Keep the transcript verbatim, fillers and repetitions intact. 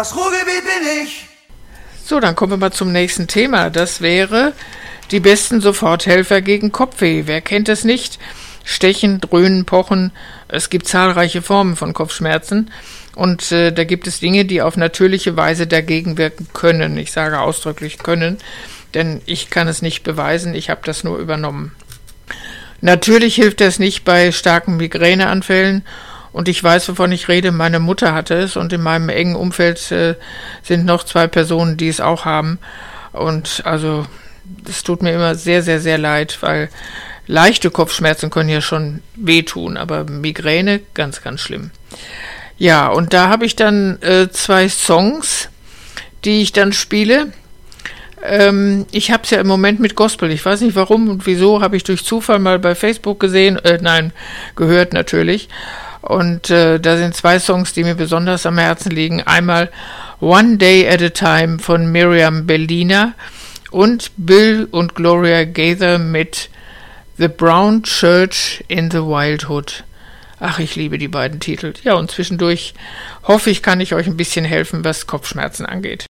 Das Ruhrgebiet bin ich. So, dann kommen wir mal zum nächsten Thema. Das wäre die besten Soforthelfer gegen Kopfweh. Wer kennt es nicht? Stechen, Dröhnen, Pochen. Es gibt zahlreiche Formen von Kopfschmerzen. Und äh, da gibt es Dinge, die auf natürliche Weise dagegen wirken können. Ich sage ausdrücklich können, denn ich kann es nicht beweisen. Ich habe das nur übernommen. Natürlich hilft das nicht bei starken Migräneanfällen. Und ich weiß, wovon ich rede. Meine Mutter hatte es und in meinem engen Umfeld äh, sind noch zwei Personen, die es auch haben. Und also, es tut mir immer sehr, sehr, sehr leid, weil leichte Kopfschmerzen können ja schon wehtun, aber Migräne, ganz, ganz schlimm. Ja, und da habe ich dann äh, zwei Songs, die ich dann spiele. Ähm, ich habe es ja im Moment mit Gospel. Ich weiß nicht warum und wieso, habe ich durch Zufall mal bei Facebook gesehen, äh, nein, gehört natürlich. Und äh, da sind zwei Songs, die mir besonders am Herzen liegen. Einmal One Day at a Time von Miriam Bellina und Bill und Gloria Gaither mit The Brown Church in the Wildwood. Ach, ich liebe die beiden Titel. Ja, und zwischendurch hoffe ich, kann ich euch ein bisschen helfen, was Kopfschmerzen angeht.